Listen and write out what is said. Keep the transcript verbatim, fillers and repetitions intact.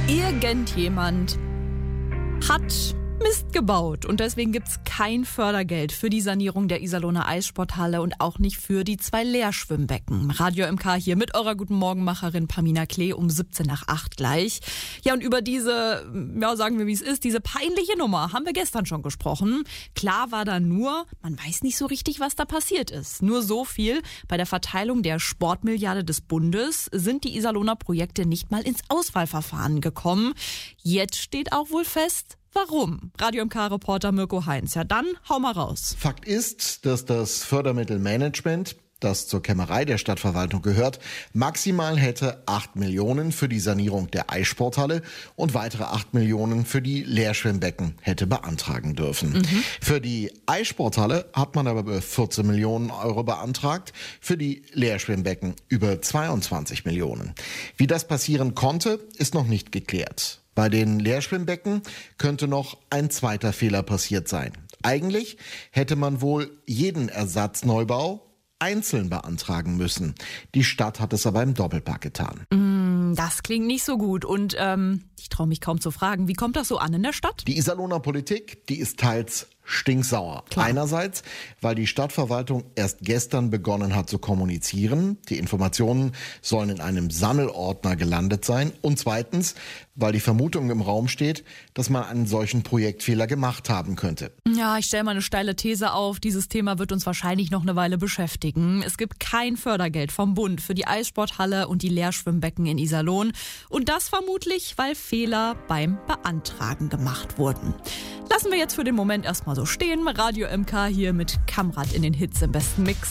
Irgendjemand hat Mist gebaut und deswegen gibt's kein Fördergeld für die Sanierung der Iserlohner Eissporthalle und auch nicht für die zwei Leerschwimmbecken. Radio M K hier mit eurer Guten Morgenmacherin Pamina Klee um siebzehn nach acht gleich. Ja, und über diese, ja, sagen wir wie es ist, diese peinliche Nummer haben wir gestern schon gesprochen. Klar war da nur, man weiß nicht so richtig, was da passiert ist. Nur so viel, bei der Verteilung der Sportmilliarde des Bundes sind die Iserlohner Projekte nicht mal ins Auswahlverfahren gekommen. Jetzt steht auch wohl fest, warum? Radio M K-Reporter Mirko Heinz. Ja, dann hau mal raus. Fakt ist, dass das Fördermittelmanagement, das zur Kämmerei der Stadtverwaltung gehört, maximal hätte acht Millionen für die Sanierung der Eissporthalle und weitere acht Millionen für die Leerschwimmbecken hätte beantragen dürfen. Mhm. Für die Eissporthalle hat man aber über vierzehn Millionen Euro beantragt, für die Leerschwimmbecken über zweiundzwanzig Millionen. Wie das passieren konnte, ist noch nicht geklärt. Bei den Leerschwimmbecken könnte noch ein zweiter Fehler passiert sein. Eigentlich hätte man wohl jeden Ersatzneubau einzeln beantragen müssen. Die Stadt hat es aber im Doppelpack getan. Mm, das klingt nicht so gut und ähm, ich traue mich kaum zu fragen, wie kommt das so an in der Stadt? Die Iserlohner Politik, die ist teils stinksauer. Klar. Einerseits, weil die Stadtverwaltung erst gestern begonnen hat zu kommunizieren. Die Informationen sollen in einem Sammelordner gelandet sein. Und zweitens, weil die Vermutung im Raum steht, dass man einen solchen Projektfehler gemacht haben könnte. Ja, ich stelle mal eine steile These auf. Dieses Thema wird uns wahrscheinlich noch eine Weile beschäftigen. Es gibt kein Fördergeld vom Bund für die Eissporthalle und die Leerschwimmbecken in Iserlohn. Und das vermutlich, weil Fehler beim Beantragen gemacht wurden. Lassen wir jetzt für den Moment erstmal so stehen. Radio M K hier mit Kamrat in den Hits im besten Mix.